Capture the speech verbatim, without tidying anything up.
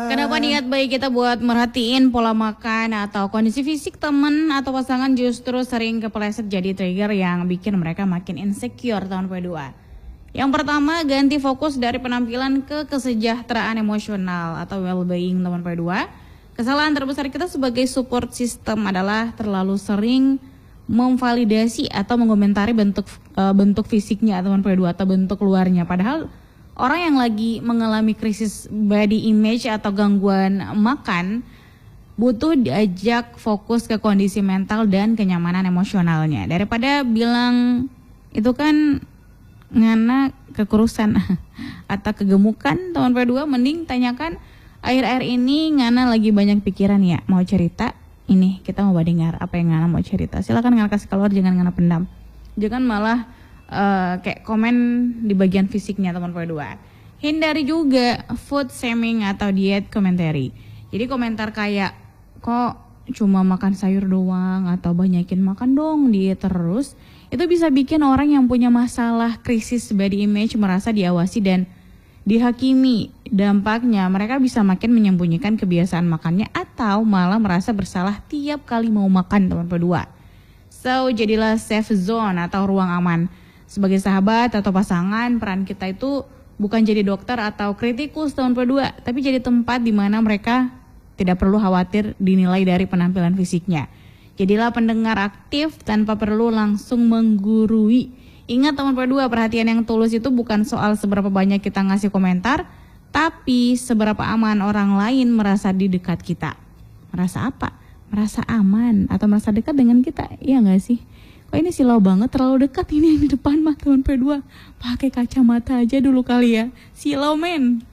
Kenapa niat baik kita buat merhatiin pola makan atau kondisi fisik temen atau pasangan justru sering kepleset jadi trigger yang bikin mereka makin insecure tahun kedua. Yang pertama, ganti fokus dari penampilan ke kesejahteraan emosional atau well-being tahun kedua. Kesalahan terbesar kita sebagai support system adalah terlalu sering memvalidasi atau mengomentari bentuk uh, bentuk fisiknya teman kedua atau bentuk luarnya. Padahal orang yang lagi mengalami krisis body image atau gangguan makan butuh diajak fokus ke kondisi mental dan kenyamanan emosionalnya. Daripada bilang itu kan ngana kekurusan atau kegemukan tahun kedua, mending tanyakan akhir-akhir ini ngana lagi banyak pikiran ya, mau cerita? Ini kita mau dengar apa yang ngana mau cerita. Silakan ngana kasih keluar, jangan ngana pendam. Jangan malah uh, kayak komen di bagian fisiknya teman kedua. Hindari juga food shaming atau diet commentary. Jadi komentar kayak kok cuma makan sayur doang atau banyakin makan dong diet terus, itu bisa bikin orang yang punya masalah krisis body image merasa diawasi dan dihakimi. Dampaknya mereka bisa makin menyembunyikan kebiasaan makannya atau malah merasa bersalah tiap kali mau makan teman kedua. So jadilah safe zone atau ruang aman. Sebagai sahabat atau pasangan, peran kita itu bukan jadi dokter atau kritikus tahun kedua, tapi jadi tempat di mana mereka tidak perlu khawatir dinilai dari penampilan fisiknya. Jadilah pendengar aktif tanpa perlu langsung menggurui. Ingat teman kedua, perhatian yang tulus itu bukan soal seberapa banyak kita ngasih komentar, tapi seberapa aman orang lain merasa di dekat kita. Merasa apa? Merasa aman atau merasa dekat dengan kita, iya gak sih? Kok ini silau banget, terlalu dekat ini yang di depan mah teman kedua. Pakai kacamata aja dulu kali ya. Silau men.